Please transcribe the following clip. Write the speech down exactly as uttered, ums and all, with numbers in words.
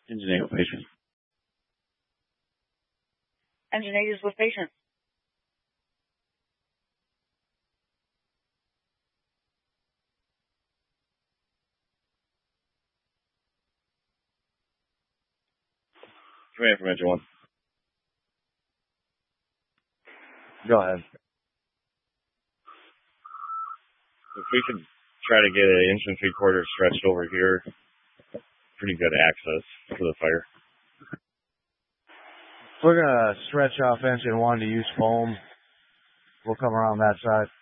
Engine eight with patient. Engine eight is with patient. Command from engine one. Go ahead. If we could try to get an inch and three quarters stretched over here, pretty good access for the fire. We're going to stretch off engine one to use foam. We'll come around that side.